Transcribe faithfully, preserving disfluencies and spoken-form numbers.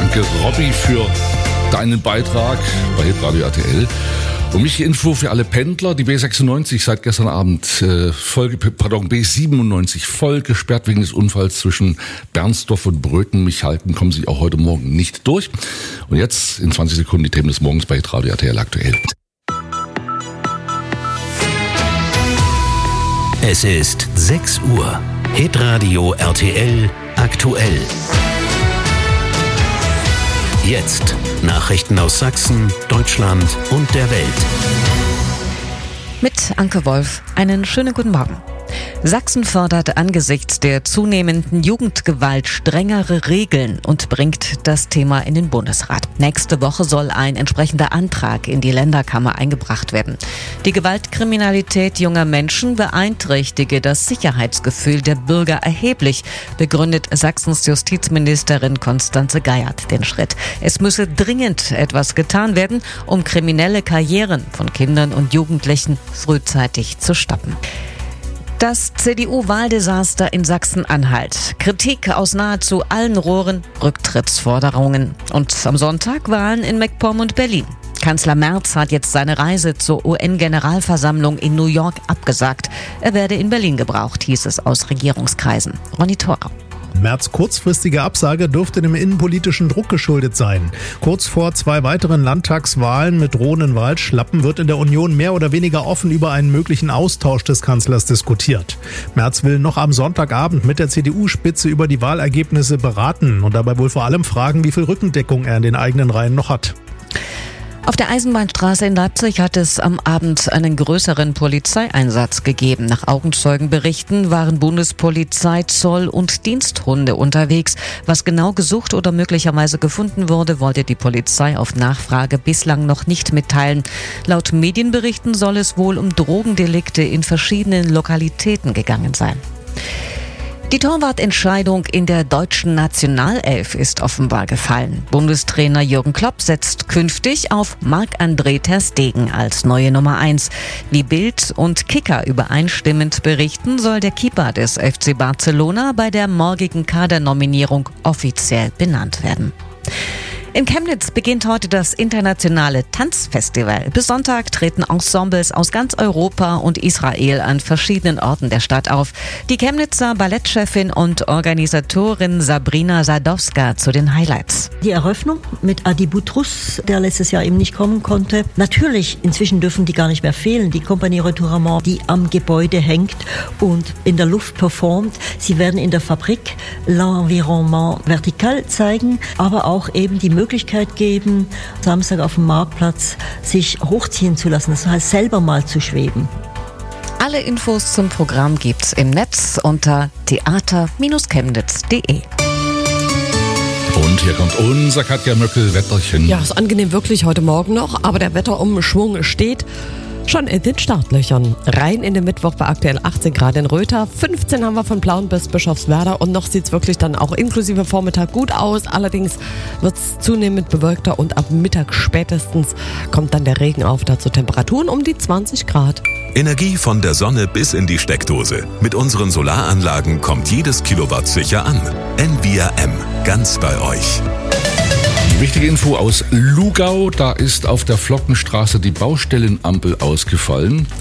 Danke, Robby, für deinen Beitrag bei Hitradio R T L. Und wichtige Info für alle Pendler, die B sechsundneunzig seit gestern Abend, äh, Folge, pardon, B siebenundneunzig voll gesperrt wegen des Unfalls zwischen Bernsdorf und Bröken-Michalken, kommen sie auch heute Morgen nicht durch. Und jetzt in zwanzig Sekunden die Themen des Morgens bei Hitradio R T L aktuell. Es ist sechs Uhr. Hitradio R T L aktuell. Jetzt Nachrichten aus Sachsen, Deutschland und der Welt. Mit Anke Wolf, einen schönen guten Morgen. Sachsen fordert angesichts der zunehmenden Jugendgewalt strengere Regeln und bringt das Thema in den Bundesrat. Nächste Woche soll ein entsprechender Antrag in die Länderkammer eingebracht werden. Die Gewaltkriminalität junger Menschen beeinträchtige das Sicherheitsgefühl der Bürger erheblich, begründet Sachsens Justizministerin Constanze Geiert den Schritt. Es müsse dringend etwas getan werden, um kriminelle Karrieren von Kindern und Jugendlichen frühzeitig zu stoppen. Das C D U-Wahldesaster in Sachsen-Anhalt. Kritik aus nahezu allen Rohren, Rücktrittsforderungen. Und am Sonntag Wahlen in MacPom und Berlin. Kanzler Merz hat jetzt seine Reise zur U N-Generalversammlung in New York abgesagt. Er werde in Berlin gebraucht, hieß es aus Regierungskreisen. Ronny Thorau. Merz' kurzfristige Absage dürfte dem innenpolitischen Druck geschuldet sein. Kurz vor zwei weiteren Landtagswahlen mit drohenden Wahlschlappen wird in der Union mehr oder weniger offen über einen möglichen Austausch des Kanzlers diskutiert. Merz will noch am Sonntagabend mit der C D U-Spitze über die Wahlergebnisse beraten und dabei wohl vor allem fragen, wie viel Rückendeckung er in den eigenen Reihen noch hat. Auf der Eisenbahnstraße in Leipzig hat es am Abend einen größeren Polizeieinsatz gegeben. Nach Augenzeugenberichten waren Bundespolizei, Zoll und Diensthunde unterwegs. Was genau gesucht oder möglicherweise gefunden wurde, wollte die Polizei auf Nachfrage bislang noch nicht mitteilen. Laut Medienberichten soll es wohl um Drogendelikte in verschiedenen Lokalitäten gegangen sein. Die Torwartentscheidung in der deutschen Nationalelf ist offenbar gefallen. Bundestrainer Jürgen Klopp setzt künftig auf Marc-André ter Stegen als neue Nummer eins. Wie Bild und Kicker übereinstimmend berichten, soll der Keeper des F C Barcelona bei der morgigen Kadernominierung offiziell benannt werden. In Chemnitz beginnt heute das internationale Tanzfestival. Bis Sonntag treten Ensembles aus ganz Europa und Israel an verschiedenen Orten der Stadt auf. Die Chemnitzer Ballettchefin und Organisatorin Sabrina Sadowska zu den Highlights. Die Eröffnung mit Adi Boutrous, der letztes Jahr eben nicht kommen konnte. Natürlich, inzwischen dürfen die gar nicht mehr fehlen. Die Compagnie Retournement, die am Gebäude hängt und in der Luft performt. Sie werden in der Fabrik L'Environnement Vertical zeigen, aber auch eben die Möglichkeit geben, Samstag auf dem Marktplatz sich hochziehen zu lassen, das heißt selber mal zu schweben. Alle Infos zum Programm gibt's im Netz unter theater Bindestrich chemnitz punkt de. Und hier kommt unser Katja Möckel-Wetterchen. Ja, ist angenehm wirklich heute Morgen noch, aber der Wetterumschwung steht schon in den Startlöchern. Rein in den Mittwoch bei aktuell achtzehn Grad in Röther, fünfzehn haben wir von Plauen bis Bischofswerda und noch sieht es wirklich dann auch inklusive Vormittag gut aus. Allerdings wird es zunehmend bewölkter und ab Mittag spätestens kommt dann der Regen auf. Dazu Temperaturen um die zwanzig Grad. Energie von der Sonne bis in die Steckdose. Mit unseren Solaranlagen kommt jedes Kilowatt sicher an. N V R M, ganz bei euch. Wichtige Info aus Lugau, da ist auf der Flockenstraße die Baustellenampel ausgefallen.